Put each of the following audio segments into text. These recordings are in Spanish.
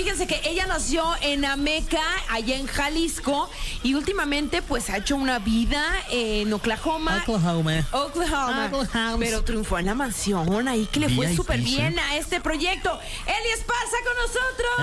fíjense que ella nació en Ameca, allá en Jalisco, y últimamente pues ha hecho una vida en Oklahoma. Oklahoma. Pero triunfó en la mansión, ahí que le fue VIP, súper bien a este proyecto. Eli Esparza con nosotros.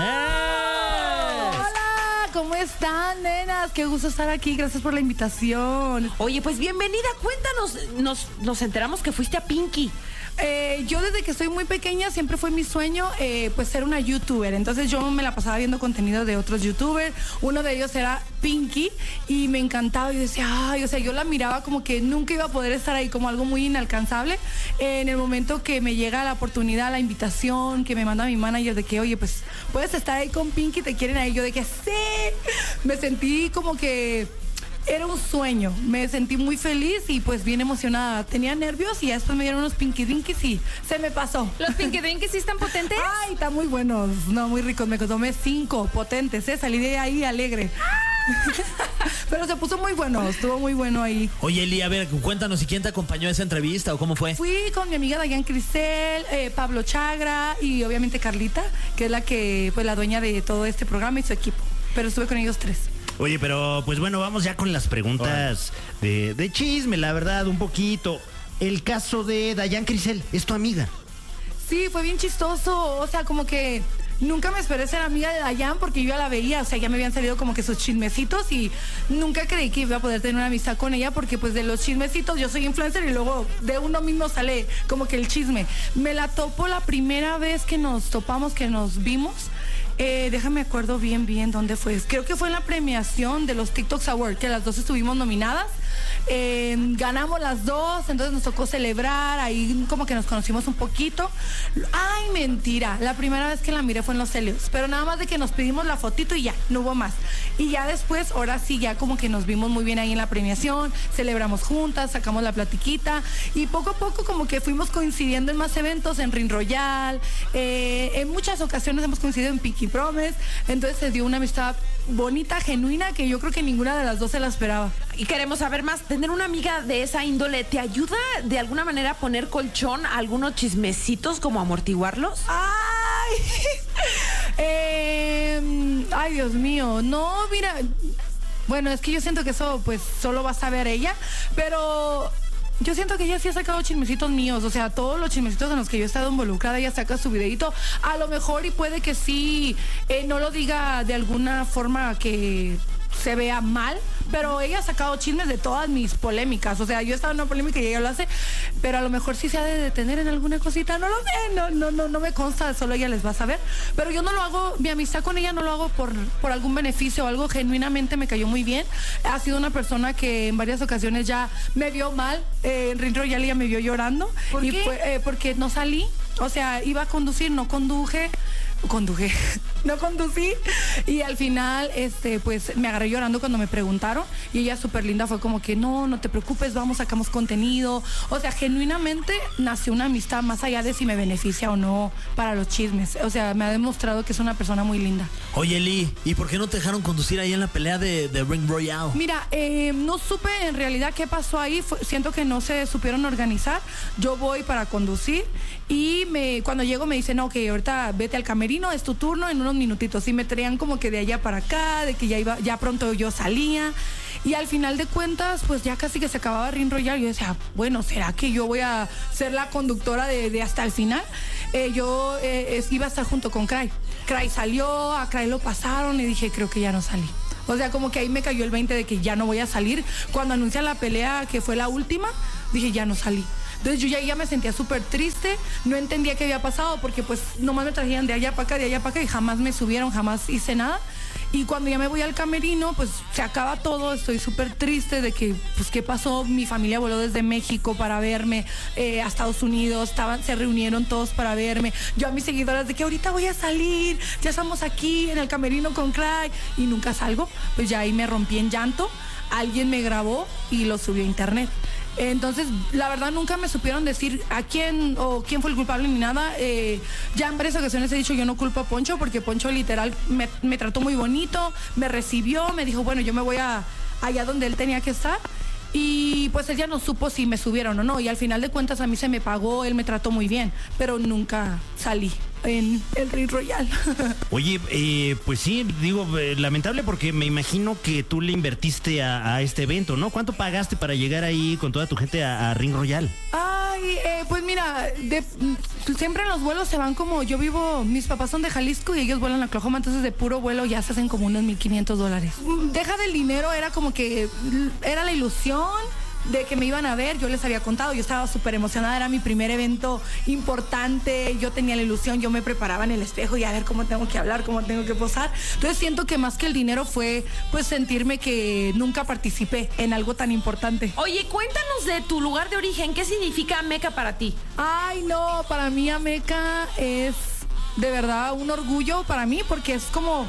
Hola, ¿cómo están, nenas? Qué gusto estar aquí, gracias por la invitación. Oye, pues bienvenida, cuéntanos, nos enteramos que fuiste a Pinky. Yo desde que soy muy pequeña siempre fue mi sueño pues ser una youtuber. Entonces yo me la pasaba viendo contenido de otros youtubers. Uno de ellos era Pinky y me encantaba. Y decía, ay, o sea, yo la miraba como que nunca iba a poder estar ahí, como algo muy inalcanzable. En el momento que me llega la oportunidad, la invitación, que me manda mi manager de que, oye, pues puedes estar ahí con Pinky, te quieren ahí. Yo de que sí, me sentí como que era un sueño, me sentí muy feliz y pues bien emocionada. Tenía nervios y después me dieron unos Pinky Dinkies y se me pasó. ¿Los Pinky Dinkies sí están potentes? Ay, están muy buenos, no, muy ricos. Me tomé 5 potentes, salí de ahí alegre. Pero se puso muy bueno, estuvo muy bueno ahí. Oye, Eli, a ver, cuéntanos, ¿y quién te acompañó a esa entrevista o cómo fue? Fui con mi amiga Dayan Crisel, Pablo Chagra y obviamente Carlita, que es la que, pues la dueña de todo este programa y su equipo. Pero estuve con ellos 3. Oye, pero pues bueno, vamos ya con las preguntas de chisme, la verdad, un poquito. El caso de Dayan Crisel, ¿es tu amiga? Sí, fue bien chistoso, o sea, como que nunca me esperé ser amiga de Dayan porque yo ya la veía, o sea, ya me habían salido como que sus chismecitos y nunca creí que iba a poder tener una amistad con ella porque pues de los chismecitos yo soy influencer y luego de uno mismo sale como que el chisme. Me la topo la primera vez que nos topamos, que nos vimos. Déjame acuerdo bien dónde fue. Creo que fue en la premiación de los TikToks Awards, que las dos estuvimos nominadas. Ganamos las dos, entonces nos tocó celebrar, ahí como que nos conocimos un poquito. Ay, mentira, la primera vez que la miré fue en Los Helios, pero nada más de que nos pedimos la fotito y ya, no hubo más. Y ya después, ahora sí, ya como que nos vimos muy bien ahí en la premiación, celebramos juntas, sacamos la platiquita y poco a poco como que fuimos coincidiendo en más eventos, en Ring Royal, en muchas ocasiones hemos coincidido en Pinky Promise, entonces se dio una amistad bonita, genuina, que yo creo que ninguna de las dos se la esperaba. Y queremos saber más, tener una amiga de esa índole, ¿te ayuda de alguna manera a poner colchón a algunos chismecitos, como amortiguarlos? Ay, Dios mío, no, mira, bueno, es que yo siento que eso pues solo va a saber ella, pero yo siento que ella sí ha sacado chismecitos míos, o sea, todos los chismecitos en los que yo he estado involucrada, ella saca su videito, a lo mejor y puede que sí, no lo diga de alguna forma que se vea mal, pero ella ha sacado chismes de todas mis polémicas, o sea, yo he estado en una polémica y ella lo hace, pero a lo mejor sí se ha de detener en alguna cosita, no lo sé, no me consta, solo ella les va a saber, pero yo no lo hago, mi amistad con ella no lo hago por algún beneficio o algo, genuinamente me cayó muy bien, ha sido una persona que en varias ocasiones ya me vio mal, en Ring Royal ella me vio llorando. ¿Por qué? Fue, porque no salí, o sea, iba a conducir, no conducí y al final pues me agarré llorando cuando me preguntaron y ella súper linda fue como que no te preocupes, vamos, sacamos contenido, o sea, genuinamente nació una amistad más allá de si me beneficia o no para los chismes, o sea, me ha demostrado que es una persona muy linda. Oye, Eli, ¿y por qué no te dejaron conducir ahí en la pelea de Ring Royale? Mira, no supe en realidad qué pasó ahí, siento que no se supieron organizar, yo voy para conducir y cuando llego me dicen, ok, ahorita vete al camerino, es tu turno en unos minutitos, y me traían como que de allá para acá, de que ya pronto yo salía, y al final de cuentas, pues ya casi que se acababa Ring Royal, yo decía, bueno, ¿será que yo voy a ser la conductora de hasta el final? Yo iba a estar junto con Cray salió, a Cray lo pasaron y dije, creo que ya no salí. O sea, como que ahí me cayó el 20 de que ya no voy a salir. Cuando anuncian la pelea, que fue la última, dije, ya no salí. Entonces yo ya me sentía súper triste, no entendía qué había pasado porque pues nomás me traían de allá para acá y jamás me subieron, jamás hice nada. Y cuando ya me voy al camerino, pues se acaba todo, estoy súper triste de que, pues, ¿qué pasó? Mi familia voló desde México para verme, a Estados Unidos, se reunieron todos para verme. Yo a mis seguidoras de que ahorita voy a salir, ya estamos aquí en el camerino con Cray, y nunca salgo, pues ya ahí me rompí en llanto, alguien me grabó y lo subió a internet. Entonces, la verdad, nunca me supieron decir a quién o quién fue el culpable ni nada. Ya en varias ocasiones he dicho, yo no culpo a Poncho, porque Poncho literal me trató muy bonito, me recibió, me dijo, bueno, yo me voy allá donde él tenía que estar. Y pues él ya no supo si me subieron o no. Y al final de cuentas a mí se me pagó, él me trató muy bien, pero nunca salí. en el Ring Royal. Oye, pues sí, digo, lamentable porque me imagino que tú le invertiste a este evento, ¿no? ¿Cuánto pagaste para llegar ahí con toda tu gente a Ring Royal? Ay, pues mira, siempre en los vuelos se van como, mis papás son de Jalisco y ellos vuelan a Oklahoma, entonces de puro vuelo ya se hacen como unos $1,500. Deja del dinero, era como que, era la ilusión de que me iban a ver, yo les había contado, yo estaba súper emocionada, era mi primer evento importante, yo tenía la ilusión, yo me preparaba en el espejo y a ver cómo tengo que hablar, cómo tengo que posar. Entonces siento que más que el dinero fue pues sentirme que nunca participé en algo tan importante. Oye, cuéntanos de tu lugar de origen, ¿qué significa Ameca para ti? Ay, no, para mí Ameca es de verdad un orgullo para mí porque es como...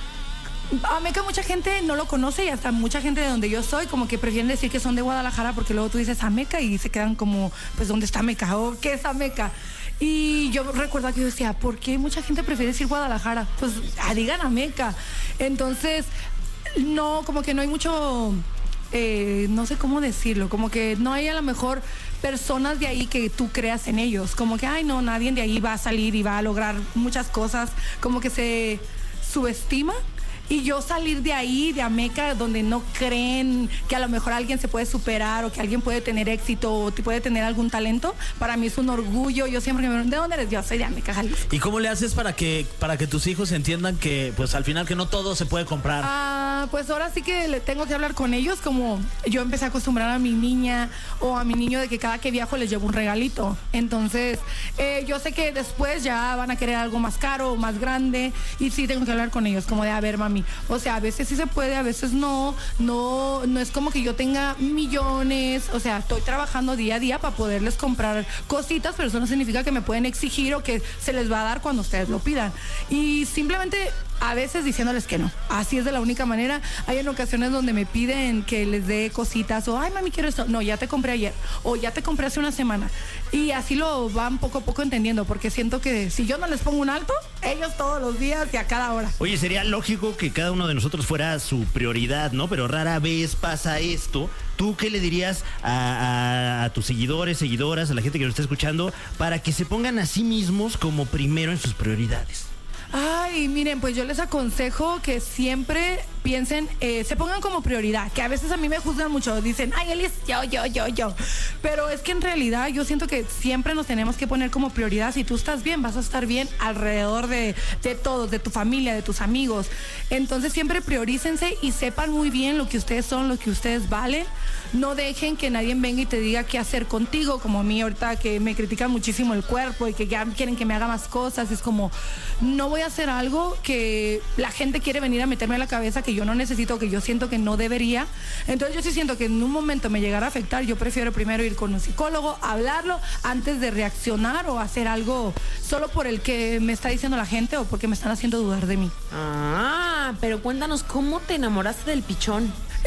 Ameca mucha gente no lo conoce y hasta mucha gente de donde yo soy como que prefieren decir que son de Guadalajara porque luego tú dices Ameca y se quedan como, pues ¿dónde está Ameca? ¿O qué es Ameca? Y yo recuerdo que yo decía, ¿por qué mucha gente prefiere decir Guadalajara? Pues digan Ameca. Entonces, no, como que no hay mucho... no sé cómo decirlo, como que no hay a lo mejor personas de ahí que tú creas en ellos, como que, ay no, nadie de ahí va a salir y va a lograr muchas cosas, como que se subestima. Y yo salir de ahí, de Ameca, donde no creen que a lo mejor alguien se puede superar o que alguien puede tener éxito o puede tener algún talento, para mí es un orgullo. Yo siempre me pregunto, ¿de dónde eres? Yo soy de Ameca, Jalisco. ¿Y cómo le haces para que tus hijos entiendan que, pues al final, que no todo se puede comprar? Pues ahora sí que le tengo que hablar con ellos, como yo empecé a acostumbrar a mi niña o a mi niño de que cada que viajo les llevo un regalito. Entonces, yo sé que después ya van a querer algo más caro o más grande y sí tengo que hablar con ellos, como de, a ver, mami, o sea, a veces sí se puede, a veces no es como que yo tenga millones, o sea, estoy trabajando día a día para poderles comprar cositas, pero eso no significa que me pueden exigir o que se les va a dar cuando ustedes lo pidan. Y simplemente a veces diciéndoles que no. Así es de la única manera. Hay en ocasiones donde me piden que les dé cositas o, ay, mami, quiero esto. No, ya te compré ayer o ya te compré hace una semana. Y así lo van poco a poco entendiendo, porque siento que si yo no les pongo un alto, ellos todos los días y a cada hora. Oye, sería lógico que cada uno de nosotros fuera su prioridad, ¿no? Pero rara vez pasa esto. ¿Tú qué le dirías a tus seguidoras, a la gente que nos está escuchando, para que se pongan a sí mismos como primero en sus prioridades? Ay, miren, pues yo les aconsejo que siempre piensen, se pongan como prioridad, que a veces a mí me juzgan mucho, dicen, ay, Elis, yo. Pero es que en realidad yo siento que siempre nos tenemos que poner como prioridad. Si tú estás bien, vas a estar bien alrededor de todos, de tu familia, de tus amigos. Entonces siempre priorícense y sepan muy bien lo que ustedes son, lo que ustedes valen. No dejen que nadie venga y te diga qué hacer contigo, como a mí ahorita que me critican muchísimo el cuerpo y que ya quieren que me haga más cosas. Es como, no voy a hacer algo que la gente quiere venir a meterme a la cabeza que yo no necesito, que yo siento que no debería. Entonces yo sí siento que en un momento me llegara a afectar, yo prefiero primero ir con un psicólogo, hablarlo antes de reaccionar o hacer algo solo por el que me está diciendo la gente o porque me están haciendo dudar de mí. Pero cuéntanos, ¿cómo te enamoraste del pichón?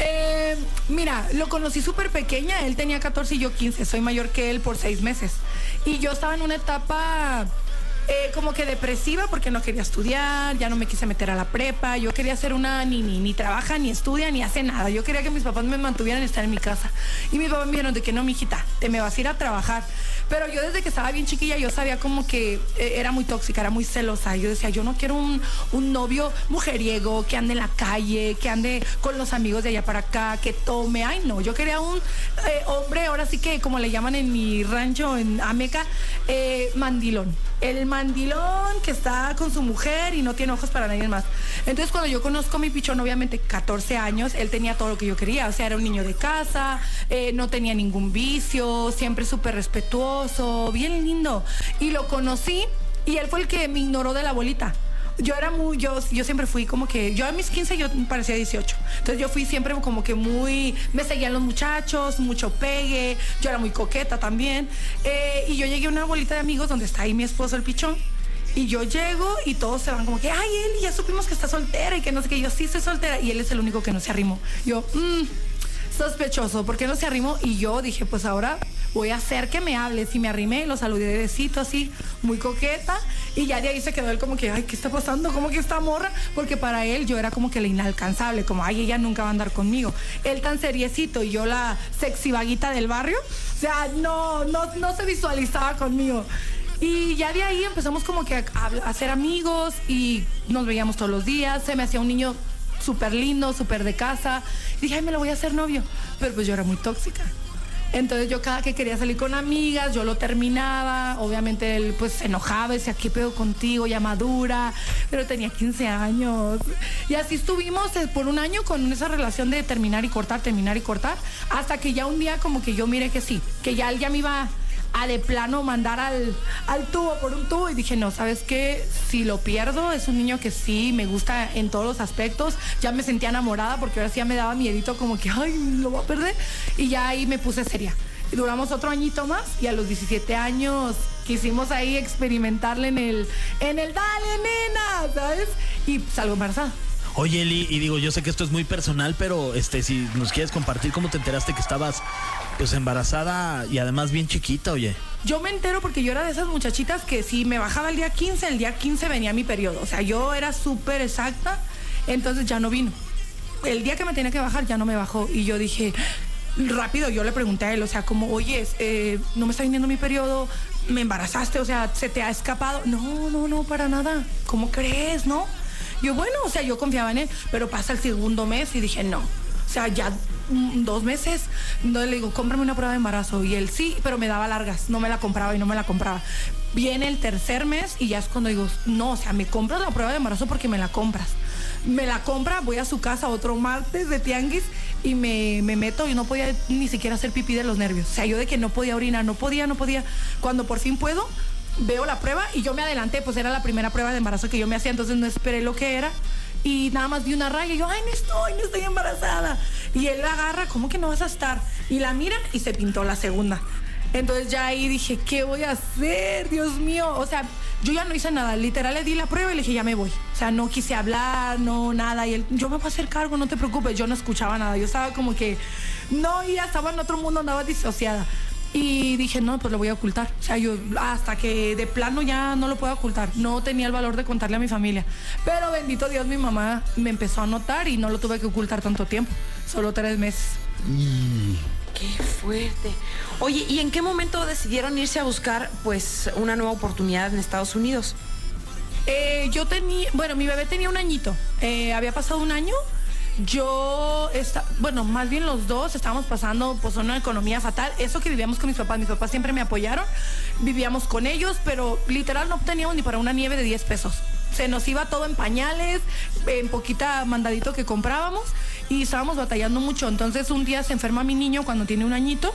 Mira, lo conocí súper pequeña, él tenía 14 y yo 15, soy mayor que él por 6 meses. Y yo estaba en una etapa como que depresiva porque no quería estudiar, ya no me quise meter a la prepa, yo quería ser una ni trabaja, ni estudia, ni hace nada. Yo quería que mis papás me mantuvieran y estar en mi casa. Y mis papás me dijeron de que no, mijita, te me vas a ir a trabajar. Pero yo desde que estaba bien chiquilla, yo sabía como que era muy tóxica, era muy celosa. Yo decía, yo no quiero un novio mujeriego que ande en la calle, que ande con los amigos de allá para acá, que tome. Ay, no, yo quería un hombre, ahora sí que como le llaman en mi rancho, en Ameca, mandilón. El mandilón que está con su mujer y no tiene ojos para nadie más. Entonces cuando yo conozco a mi pichón, obviamente 14 años, él tenía todo lo que yo quería. O sea, era un niño de casa, no tenía ningún vicio, siempre súper respetuoso, bien lindo. Y lo conocí y él fue el que me ignoró de la bolita. Yo siempre fui como que, yo a mis 15 yo parecía 18. Entonces yo fui siempre como que me seguían los muchachos, mucho pegue, yo era muy coqueta también. Y yo llegué a una bolita de amigos donde está ahí mi esposo, el pichón. Y yo llego y todos se van como que, ay, él, ya supimos que está soltera y que no sé qué. Yo sí estoy soltera y él es el único que no se arrimó. Yo, sospechoso, ¿por qué no se arrimó? Y yo dije, pues ahora voy a hacer que me hable. Y me arrimé, lo saludé de besito así, muy coqueta. Y ya de ahí se quedó él como que, ay, ¿qué está pasando? ¿Cómo que esta morra? Porque para él yo era como que la inalcanzable, como, ay, ella nunca va a andar conmigo. Él tan seriecito y yo la sexy vaguita del barrio. O sea, no se visualizaba conmigo. Y ya de ahí empezamos como que a ser amigos y nos veíamos todos los días. Se me hacía un niño súper lindo, súper de casa. Y dije, ay, me lo voy a hacer novio. Pero pues yo era muy tóxica. Entonces yo cada que quería salir con amigas, yo lo terminaba. Obviamente él pues se enojaba, decía, ¿qué pedo contigo? Ya madura. Pero tenía 15 años. Y así estuvimos por un año con esa relación de terminar y cortar. Hasta que ya un día como que yo miré que sí, que ya él ya me iba a de plano mandar al tubo por un tubo. Y dije, no, ¿sabes qué? Si lo pierdo, es un niño que sí me gusta en todos los aspectos. Ya me sentía enamorada porque ahora sí ya me daba miedito como que, ay, lo voy a perder. Y ya ahí me puse seria. Y duramos otro añito más y a los 17 años quisimos ahí experimentarle en el dale, nena, ¿sabes? Y salgo embarazada. Oye, Eli, y digo, yo sé que esto es muy personal, pero si nos quieres compartir cómo te enteraste que estabas pues embarazada y además bien chiquita, oye. Yo me entero porque yo era de esas muchachitas que si me bajaba el día 15 venía mi periodo. O sea, yo era súper exacta, entonces ya no vino. El día que me tenía que bajar ya no me bajó y yo dije, rápido, yo le pregunté a él, o sea, como, oye, no me está viniendo mi periodo, me embarazaste, o sea, ¿se te ha escapado? No, para nada. ¿Cómo crees, no? Yo, bueno, o sea, yo confiaba en él, pero pasa el segundo mes y dije, no. O sea, ya 2 meses, no, le digo, cómprame una prueba de embarazo. Y él sí, pero me daba largas, no me la compraba. Viene el tercer mes y ya es cuando digo, no, o sea, me compras la prueba de embarazo porque me la compras. Me la compra, voy a su casa otro martes de tianguis y me meto y no podía ni siquiera hacer pipí de los nervios. O sea, yo de que no podía orinar, no podía. Cuando por fin puedo, veo la prueba y yo me adelanté, pues era la primera prueba de embarazo que yo me hacía, entonces no esperé lo que era y nada más vi una raya y yo, ay, no estoy embarazada. Y él la agarra, ¿cómo que no vas a estar? Y la mira y se pintó la segunda. Entonces ya ahí dije, ¿qué voy a hacer? Dios mío. O sea, yo ya no hice nada. Literal le di la prueba y le dije, ya me voy. O sea, no quise hablar, no, nada. Y él, yo me voy a hacer cargo, no te preocupes. Yo no escuchaba nada. Yo estaba como que, no, ya estaba en otro mundo, andaba disociada. Y dije, no, pues lo voy a ocultar. O sea, yo hasta que de plano ya no lo puedo ocultar. No tenía el valor de contarle a mi familia. Pero bendito Dios, mi mamá me empezó a notar y no lo tuve que ocultar tanto tiempo. Solo 3 meses. Qué fuerte. Oye, ¿y en qué momento decidieron irse a buscar pues una nueva oportunidad en Estados Unidos? Mi bebé tenía 1 añito. Había pasado 1 año. Más bien los dos estábamos pasando pues una economía fatal. Eso que vivíamos con mis papás siempre me apoyaron. Vivíamos con ellos, pero literal no teníamos ni para una nieve de 10 pesos. Se nos iba todo en pañales, en poquita mandadito que comprábamos y estábamos batallando mucho. Entonces un día se enferma mi niño cuando tiene 1 añito.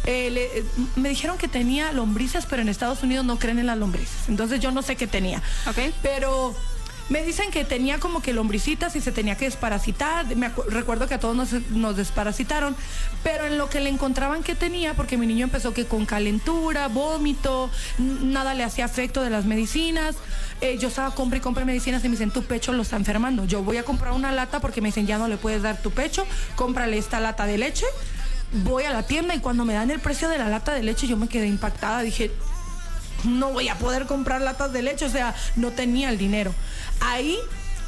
Me dijeron que tenía lombrices, pero en Estados Unidos no creen en las lombrices. Entonces yo no sé qué tenía. Okay. Pero me dicen que tenía como que lombricitas y se tenía que desparasitar. Recuerdo que a todos nos desparasitaron, pero en lo que le encontraban que tenía, porque mi niño empezó que con calentura, vómito, nada le hacía efecto de las medicinas. Yo estaba compra y compra medicinas y me dicen, tu pecho lo está enfermando. Yo voy a comprar una lata porque me dicen, ya no le puedes dar tu pecho, cómprale esta lata de leche. Voy a la tienda y cuando me dan el precio de la lata de leche yo me quedé impactada. Dije, no voy a poder comprar latas de leche, o sea, no tenía el dinero. Ahí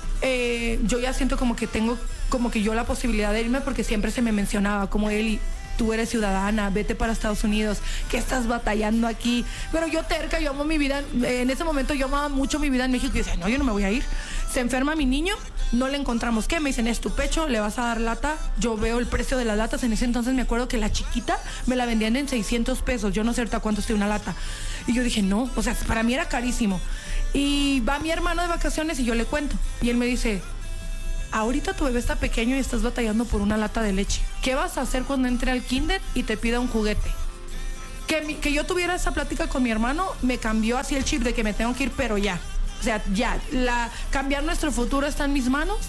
yo ya siento como que tengo como que yo la posibilidad de irme porque siempre se me mencionaba como Eli, tú eres ciudadana, vete para Estados Unidos, ¿qué estás batallando aquí? Pero yo terca, yo amo mi vida, en ese momento yo amaba mucho mi vida en México y decía, no, yo no me voy a ir. Se enferma mi niño, no le encontramos qué, me dicen, es tu pecho, le vas a dar lata. Yo veo el precio de las latas, en ese entonces me acuerdo que la chiquita me la vendían en 600 pesos, yo no sé ahorita cuánto esté una lata. Y yo dije, no, o sea, para mí era carísimo. Y va mi hermano de vacaciones y yo le cuento. Y él me dice, ahorita tu bebé está pequeño y estás batallando por una lata de leche. ¿Qué vas a hacer cuando entre al kinder y te pida un juguete? Que yo tuviera esa plática con mi hermano me cambió así el chip de que me tengo que ir, pero ya. O sea, ya. Cambiar nuestro futuro está en mis manos.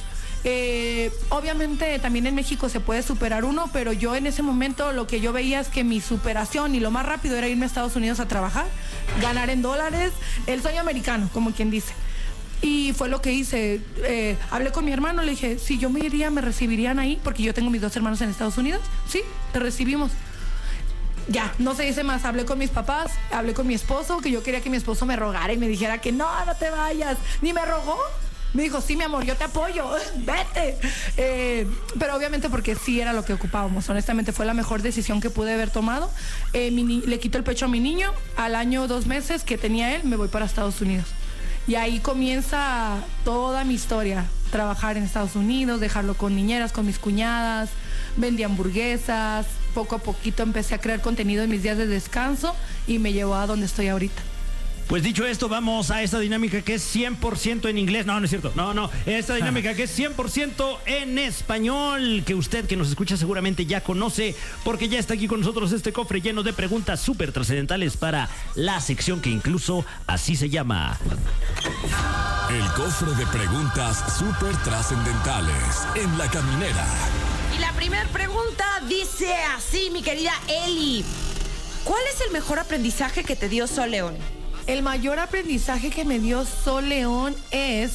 Obviamente también en México se puede superar uno, pero yo en ese momento lo que yo veía es que mi superación y lo más rápido era irme a Estados Unidos a trabajar, ganar en dólares, el sueño americano, como quien dice. Y fue lo que hice. Hablé con mi hermano, le dije, si yo me iría, ¿me recibirían ahí? Porque yo tengo mis 2 hermanos en Estados Unidos. Sí, te recibimos. Ya, no se dice más. Hablé con mis papás, hablé con mi esposo, que yo quería que mi esposo me rogara y me dijera que no te vayas. Ni me rogó. Me dijo, sí, mi amor, yo te apoyo, vete. Pero obviamente porque sí era lo que ocupábamos. Honestamente fue la mejor decisión que pude haber tomado. Le quito el pecho a mi niño. Al año 2 meses que tenía él, me voy para Estados Unidos. Y ahí comienza toda mi historia. Trabajar en Estados Unidos, dejarlo con niñeras, con mis cuñadas. Vendí hamburguesas. Poco a poquito empecé a crear contenido en mis días de descanso y me llevó a donde estoy ahorita. Pues dicho esto, vamos a esta dinámica que es 100% en inglés. No, no es cierto. No. Esta dinámica que es 100% en español, que usted que nos escucha seguramente ya conoce, porque ya está aquí con nosotros este cofre lleno de preguntas súper trascendentales para la sección que incluso así se llama. El cofre de preguntas súper trascendentales en La Caminera. Y la primera pregunta dice así, mi querida Eli. ¿Cuál es el mejor aprendizaje que te dio Sol León? El mayor aprendizaje que me dio Sol León es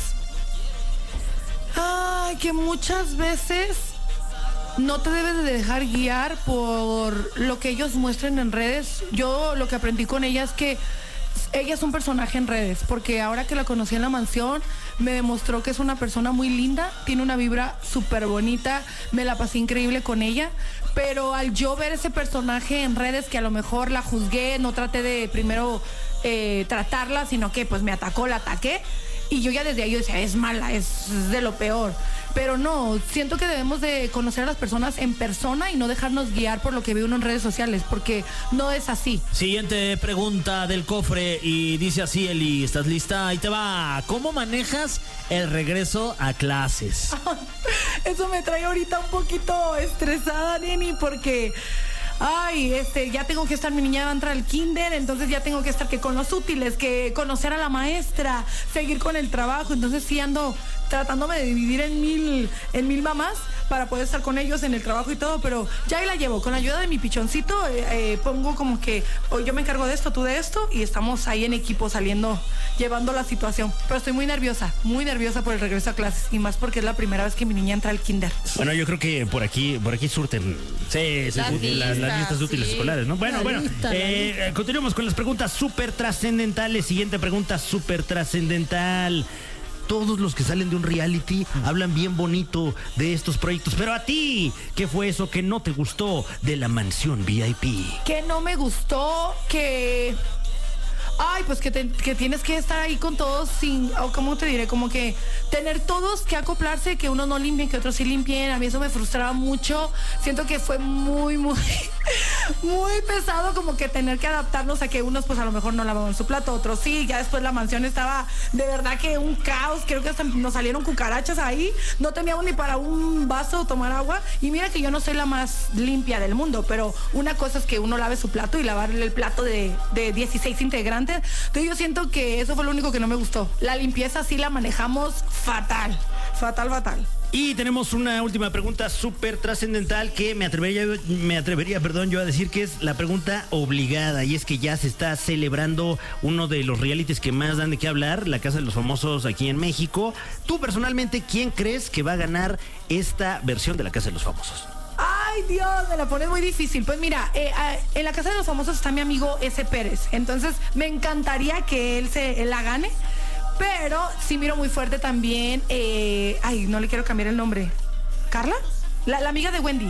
que muchas veces no te debes de dejar guiar por lo que ellos muestren en redes. Yo lo que aprendí con ella es que ella es un personaje en redes, porque ahora que la conocí en la mansión, me demostró que es una persona muy linda, tiene una vibra súper bonita, me la pasé increíble con ella, pero al yo ver ese personaje en redes que a lo mejor la juzgué, no traté de primero tratarla, sino que pues me atacó, la ataqué, y yo ya desde ahí yo decía, es mala, es de lo peor. Pero no, siento que debemos de conocer a las personas en persona y no dejarnos guiar por lo que ve uno en redes sociales, porque no es así. Siguiente pregunta del cofre y dice así, Eli, ¿estás lista? Ahí te va. ¿Cómo manejas el regreso a clases? Eso me trae ahorita un poquito estresada, Neni, porque... ya tengo que estar, mi niña va a entrar al kinder, entonces ya tengo que estar que con los útiles, que conocer a la maestra, seguir con el trabajo, entonces sí ando tratándome de dividir en mil mamás para poder estar con ellos en el trabajo y todo, pero ya ahí la llevo, con la ayuda de mi pichoncito, pongo como que yo me encargo de esto, tú de esto, y estamos ahí en equipo llevando la situación, pero estoy muy nerviosa por el regreso a clases, y más porque es la primera vez que mi niña entra al kinder. Bueno, yo creo que por aquí surten las listas de útiles escolares, ¿no? Bueno, continuamos con las preguntas súper trascendentales. Siguiente pregunta súper trascendental. Todos los que salen de un reality hablan bien bonito de estos proyectos, pero a ti, ¿qué fue eso que no te gustó de la mansión VIP? Que no me gustó, que tienes que estar ahí con todos ¿cómo te diré? Como que tener todos que acoplarse, que unos no limpien, que otros sí limpien. A mí eso me frustraba mucho. Siento que fue muy, muy, muy pesado como que tener que adaptarnos a que unos pues a lo mejor no lavaban su plato, otros sí. Ya después la mansión estaba de verdad que un caos. Creo que hasta nos salieron cucarachas ahí. No teníamos ni para un vaso tomar agua. Y mira que yo no soy la más limpia del mundo, pero una cosa es que uno lave su plato y lavarle el plato de 16 integrantes. Entonces yo siento que eso fue lo único que no me gustó. La limpieza sí la manejamos fatal. Y tenemos una última pregunta súper trascendental que me atrevería yo a decir que es la pregunta obligada, y es que ya se está celebrando uno de los realities que más dan de qué hablar, La Casa de los Famosos aquí en México. Tú personalmente, ¿quién crees que va a ganar esta versión de La Casa de los Famosos? Ay, Dios, me la pones muy difícil. Pues mira, en La Casa de los Famosos está mi amigo S. Pérez. Entonces, me encantaría que él la gane. Pero sí miro muy fuerte también. No le quiero cambiar el nombre. ¿Carla? La amiga de Wendy.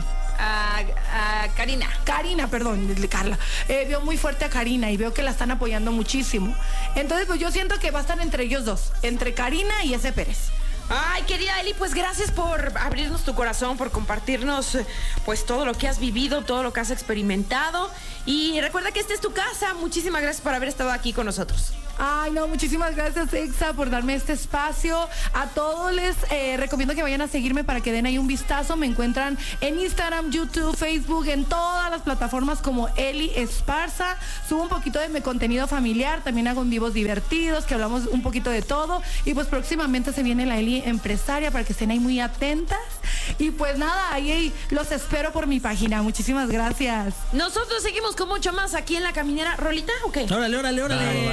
Karina. Karina, perdón, Carla. Veo muy fuerte a Karina y veo que la están apoyando muchísimo. Entonces, pues yo siento que va a estar entre ellos dos. Entre Karina y S. Pérez. Ay, querida Eli, pues gracias por abrirnos tu corazón, por compartirnos pues todo lo que has vivido, todo lo que has experimentado. Y recuerda que esta es tu casa. Muchísimas gracias por haber estado aquí con nosotros. Ay, no, muchísimas gracias, Exa, por darme este espacio. A todos les recomiendo que vayan a seguirme para que den ahí un vistazo. Me encuentran en Instagram, YouTube, Facebook, en todas las plataformas como Eli Esparza. Subo un poquito de mi contenido familiar, también hago en vivos divertidos, que hablamos un poquito de todo. Y pues próximamente se viene la Eli Empresaria para que estén ahí muy atentas. Y pues nada, ahí los espero por mi página. Muchísimas gracias. Nosotros seguimos con mucho más aquí en La Caminera. ¿Rolita o qué? Órale.